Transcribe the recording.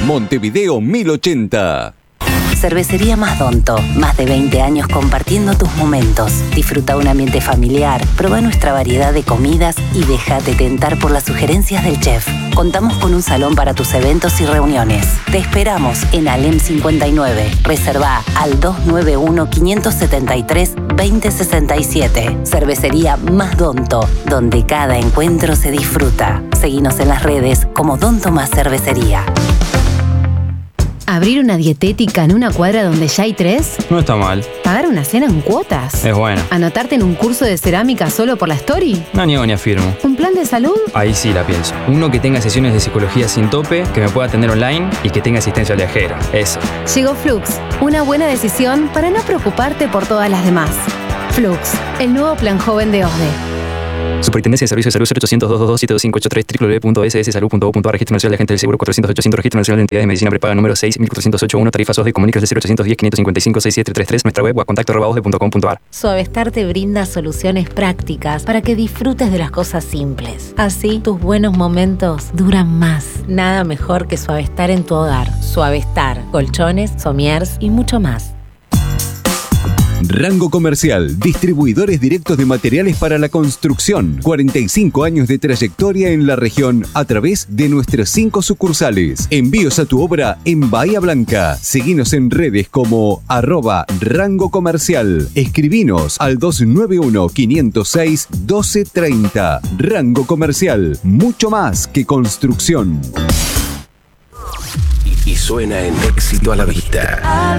Montevideo 1080. Cervecería Masdonto, más de 20 años compartiendo tus momentos. Disfruta un ambiente familiar, prueba nuestra variedad de comidas y déjate tentar por las sugerencias del chef. Contamos con un salón para tus eventos y reuniones. Te esperamos en Alem 59. Reserva al 291-573-2067. Cervecería Masdonto, donde cada encuentro se disfruta. Seguinos en las redes como Donto Más Cervecería. ¿Abrir una dietética en una cuadra donde ya hay 3? No está mal. ¿Pagar una cena en cuotas? Es bueno. ¿Anotarte en un curso de cerámica solo por la story? No niego ni afirmo. ¿Un plan de salud? Ahí sí la pienso. Uno que tenga sesiones de psicología sin tope, que me pueda atender online y que tenga asistencia al viajero. Eso. Llegó Flux, una buena decisión para no preocuparte por todas las demás. Flux, el nuevo plan joven de OSDE. Superintendencia de Servicios de Salud 0800-222-7583 www.sssalud.gov.ar. Registro Nacional de Agentes del Seguro 400-800. Registro Nacional de Entidades de Medicina Prepaga número 6.408.1. Tarifas OSDE. Comunicas del 0810-555-6733. Nuestra web o a contacto@osde.com.ar. Suavestar te brinda soluciones prácticas para que disfrutes de las cosas simples. Así, tus buenos momentos duran más. Nada mejor que Suavestar en tu hogar. Suavestar, colchones, somiers y mucho más. Rango Comercial, distribuidores directos de materiales para la construcción. 45 años de trayectoria en la región a través de nuestras 5 sucursales. Envíos a tu obra en Bahía Blanca. Seguinos en redes como @Rango Comercial. Escribinos al 291-506-1230. Rango Comercial, mucho más que construcción. Y suena en Éxito a la Vista.